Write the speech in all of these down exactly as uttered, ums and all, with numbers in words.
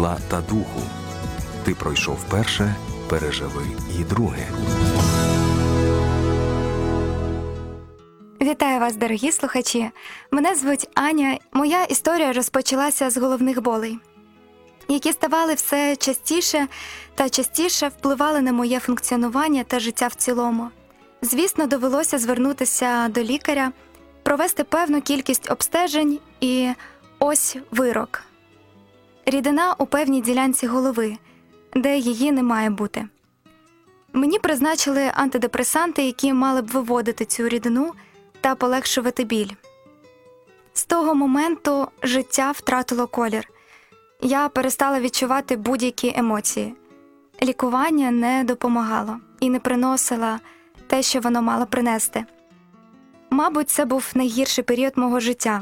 тіла та духу. Ти пройшов перше, переживи і друге. Вітаю вас, дорогі слухачі! Мене звуть Аня. Моя історія розпочалася з головних болей, які ставали все частіше та частіше впливали на моє функціонування та життя в цілому. Звісно, довелося звернутися до лікаря, провести певну кількість обстежень і ось вирок. Рідина у певній ділянці голови, де її не має бути. Мені призначили антидепресанти, які мали б виводити цю рідину та полегшувати біль. З того моменту життя втратило колір. Я перестала відчувати будь-які емоції. Лікування не допомагало і не приносило те, що воно мало принести. Мабуть, це був найгірший період мого життя.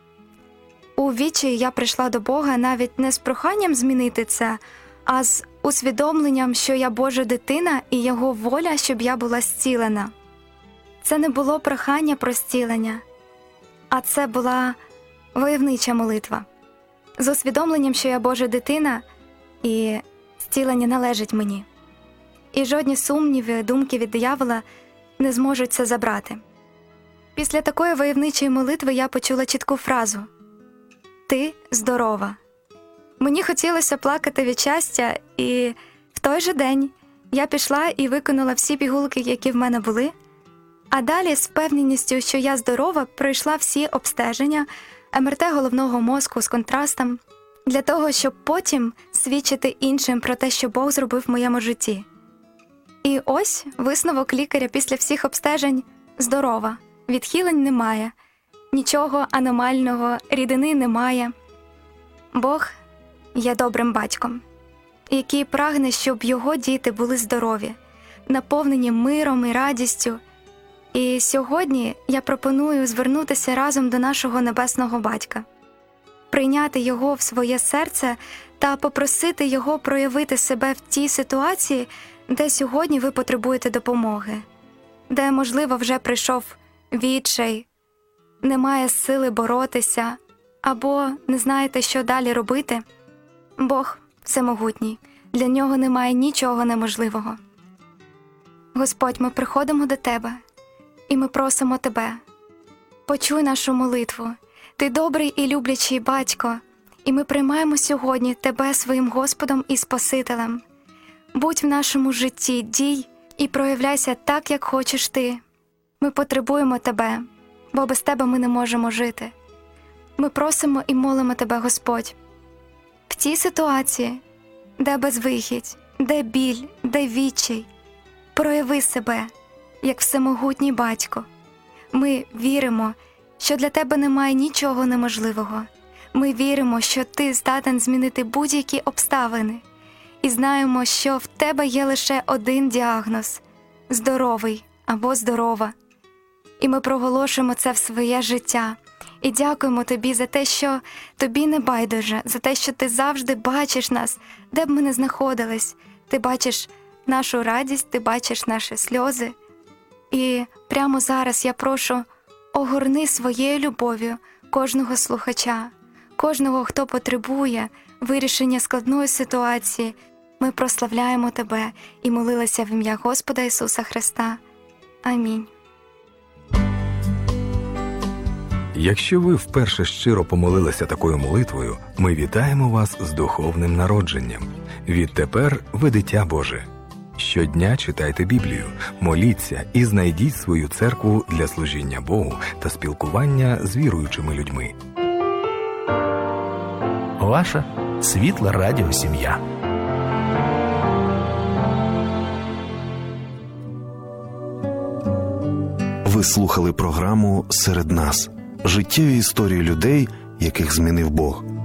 У відчаї я прийшла до Бога навіть не з проханням змінити це, а з усвідомленням, що я Божа дитина і Його воля, щоб я була зцілена. Це не було прохання про зцілення, а це була войовнича молитва. З усвідомленням, що я Божа дитина і зцілення належить мені. І жодні сумніви, думки від диявола не зможуть це забрати. Після такої войовничої молитви я почула чітку фразу «Ти здорова». Мені хотілося плакати від щастя, і в той же день я пішла і виконала всі пігулки, які в мене були, а далі з впевненістю, що я здорова, пройшла всі обстеження, ем ер те головного мозку з контрастом, для того, щоб потім свідчити іншим про те, що Бог зробив в моєму житті. І ось висновок лікаря після всіх обстежень – здорова, відхилень немає, нічого аномального, рідини немає. Бог є добрим батьком, який прагне, щоб його діти були здорові, наповнені миром і радістю. І сьогодні я пропоную звернутися разом до нашого Небесного Батька, прийняти Його в своє серце та попросити Його проявити себе в тій ситуації, де сьогодні ви потребуєте допомоги, де, можливо, вже прийшов відчай, немає сили боротися, або не знаєте, що далі робити. Бог всемогутній, для Нього немає нічого неможливого. Господь, ми приходимо до Тебе, і ми просимо Тебе, почуй нашу молитву. Ти добрий і люблячий Батько, і ми приймаємо сьогодні Тебе своїм Господом і Спасителем. Будь в нашому житті, дій і проявляйся так, як хочеш Ти. Ми потребуємо Тебе, бо без Тебе ми не можемо жити. Ми просимо і молимо Тебе, Господь, в цій ситуації, де безвихідь, де біль, де відчай, прояви себе, як всемогутній Батько. Ми віримо, що для Тебе немає нічого неможливого. Ми віримо, що Ти здатен змінити будь-які обставини. І знаємо, що в Тебе є лише один діагноз – здоровий або здорова. І ми проголошуємо це в своє життя. І дякуємо Тобі за те, що Тобі не байдуже, за те, що Ти завжди бачиш нас, де б ми не знаходились. Ти бачиш нашу радість, Ти бачиш наші сльози. І прямо зараз я прошу, огорни своєю любов'ю кожного слухача, кожного, хто потребує вирішення складної ситуації. Ми прославляємо Тебе і молилися в ім'я Господа Ісуса Христа. Амінь. Якщо ви вперше щиро помолилися такою молитвою, ми вітаємо вас з духовним народженням. Відтепер ви дитя Боже. Щодня читайте Біблію, моліться і знайдіть свою церкву для служіння Богу та спілкування з віруючими людьми. Ваша світла радіосім'я. Ви слухали програму «Серед нас» – життєві історії людей, яких змінив Бог.